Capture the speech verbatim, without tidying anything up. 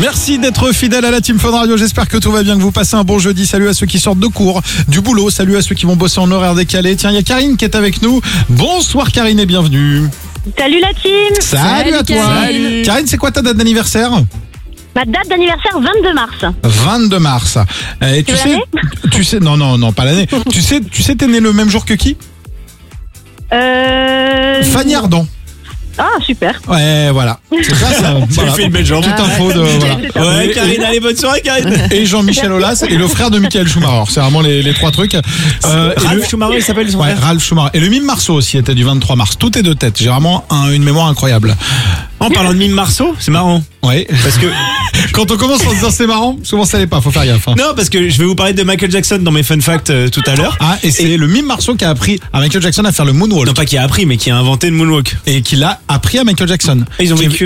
Merci d'être fidèle à la Team Fun Radio. J'espère que tout va bien, que vous passez un bon jeudi. Salut à ceux qui sortent de cours, du boulot. Salut à ceux qui vont bosser en horaire décalé. Tiens, il y a Karine qui est avec nous. Bonsoir Karine et bienvenue. Salut la team. Salut, Salut à toi. Karine. Karine, c'est quoi ta date d'anniversaire? Ma date d'anniversaire, vingt-deux mars. vingt-deux mars. Et tu veux sais, l'année tu sais, non, non, non, pas l'année. tu sais, tu sais, t'es né le même jour que qui? Euh... Fanny Ardant. Ah, super. Ouais, voilà. C'est ça, ça. Voilà. fait une belle jambe. Petite info de, voilà. C'est ça. Ouais, Karine, allez, bonne soirée, Karine. Et Jean-Michel Aulas et le frère de Michael Schumacher. C'est vraiment les, les trois trucs. Euh, et le- Ralph Schumacher, il s'appelle son Ouais, frère. Ralph Schumacher. Et le mime Marceau aussi était du vingt-trois mars. Tout est de tête. J'ai vraiment un- une mémoire incroyable. En parlant de mime Marceau, c'est marrant. Ouais. Parce que, Quand on commence en se disant c'est marrant, souvent ça l'est pas. Faut faire gaffe. hein. non, parce que je vais vous parler de Michael Jackson dans mes fun facts euh, tout à l'heure. Ah, et c'est le mime Marceau qui a appris à Michael Jackson à faire le moonwalk. Non, pas qui a appris, mais qui a inventé le moonwalk. Et qui l'a appris à Michael Jackson. Et ils ont Qui est- vécu